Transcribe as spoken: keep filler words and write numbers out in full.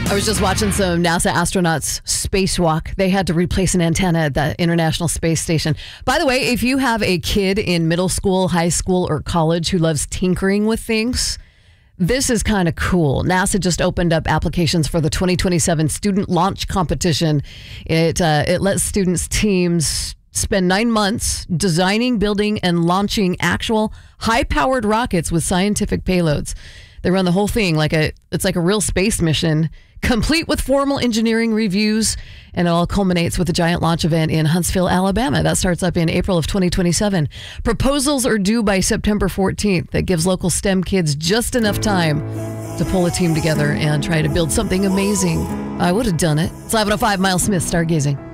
I was just watching some NASA astronauts spacewalk. They had to replace an antenna at the International Space Station. By the way, if you have a kid in middle school, high school, or college who loves tinkering with things, this is kind of cool. NASA just opened up applications for the twenty twenty-seven Student Launch Competition. It uh, it lets students teams spend nine months designing, building, and launching actual high-powered rockets with scientific payloads. They run the whole thing like a it's like a real space mission, complete with formal engineering reviews, and it all culminates with a giant launch event in Huntsville, Alabama. That starts up in April of twenty twenty-seven. Proposals are due by September fourteenth. That gives local STEM kids just enough time to pull a team together and try to build something amazing. I would have done it. It's eleven oh five, Miles Smith, Stargazing.